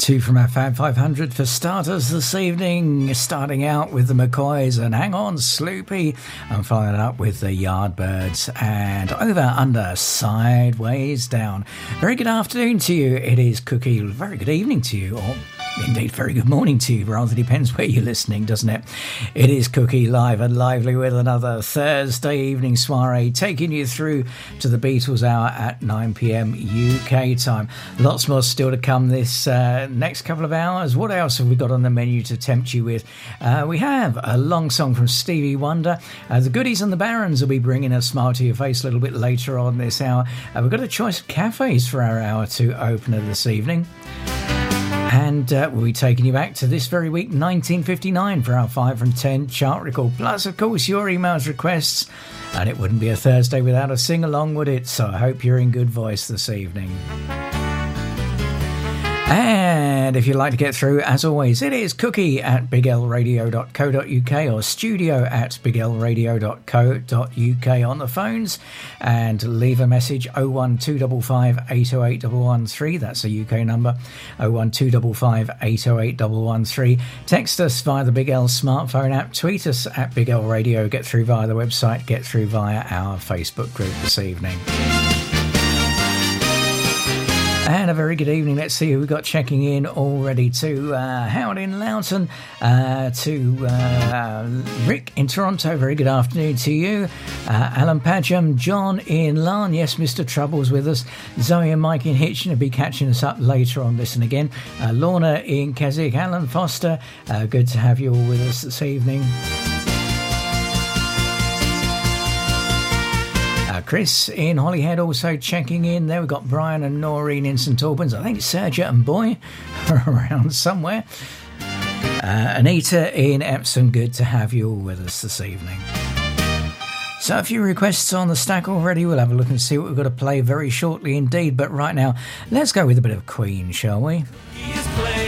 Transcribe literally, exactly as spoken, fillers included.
Two from our Fab five hundred for starters this evening, starting out with the McCoys and Hang On Sloopy, and following it up with the Yardbirds and Over Under Sideways Down. Very good afternoon to you. It is Cookie. Very good evening to you, or indeed very good morning to you. Rather depends where you're listening, doesn't it? It is Cookie live and lively with another Thursday evening soiree, taking you through to the Beatles hour at nine p.m. U K time. Lots more still to come this uh, next couple of hours. What else have we got on the menu to tempt you with? Uh, we have a long song from Stevie Wonder. Uh, the Goodies and the Barons will be bringing a smile to your face a little bit later on this hour. Uh, we've got a choice of cafes for our hour two opener this evening. And uh, we'll be taking you back to this very week, nineteen fifty-nine, for our five from ten chart record. Plus, of course, your emails, requests. And it wouldn't be a Thursday without a sing-along, would it? So I hope you're in good voice this evening. And if you'd like to get through, as always, it is cookie at big l radio dot co dot uk or studio at big l radio dot co dot uk on the phones, and leave a message oh one two five five, eight oh eight one one three. That's a U K number, oh one two five five, eight oh eight one one three. Text us via the Big L smartphone app, tweet us at Big L Radio, get through via the website, get through via our Facebook group this evening. And a very good evening. Let's see who we've got checking in already. To uh, Howard in Loughton, uh, to uh, Rick in Toronto, very good afternoon to you. Uh, Alan Padgham, John in Larne, yes, Mister Trouble's with us. Zoe and Mike in Hitchin will be catching us up later on Listen Again. Uh, Lorna in Keswick, Alan Foster, uh, good to have you all with us this evening. Chris in Holyhead also checking in there. We've got Brian and Noreen in St Albans. I think Sergio and Boy are around somewhere. Uh, Anita in Epsom, good to have you all with us this evening. So a few requests on the stack already. We'll have a look and see what we've got to play very shortly indeed. But right now, let's go with a bit of Queen, shall we?